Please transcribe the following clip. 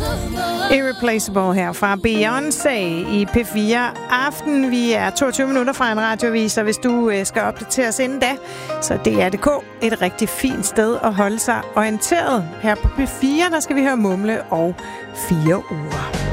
Irreplaceable her fra Beyoncé i P4 Aften. Vi er 22 minutter fra en radioavis, og hvis du skal opdatere os inden da, så DR.dk et rigtig fint sted at holde sig orienteret. Her på P4, der skal vi høre Mumle og 4 uger.